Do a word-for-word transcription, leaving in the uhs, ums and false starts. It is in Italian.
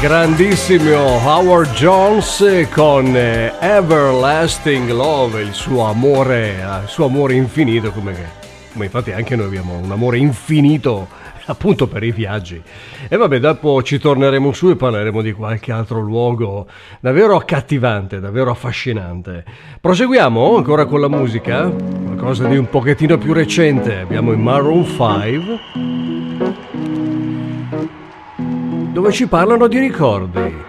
grandissimo Howard Jones con Everlasting Love, il suo amore, il suo amore infinito, come, come infatti anche noi abbiamo un amore infinito appunto per i viaggi. E vabbè, dopo ci torneremo su e parleremo di qualche altro luogo davvero accattivante, davvero affascinante. Proseguiamo ancora con la musica, qualcosa di un pochettino più recente. Abbiamo i Maroon cinque, dove ci parlano di ricordi.